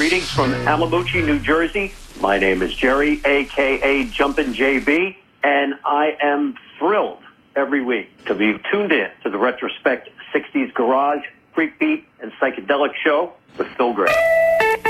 Greetings from Alamucci, New Jersey. My name is Jerry, a.k.a. Jumpin' JB, and I am thrilled every week to be tuned in to the Retrospect 60s Garage, Freak Beat, and Psychedelic Show with Phil Gray.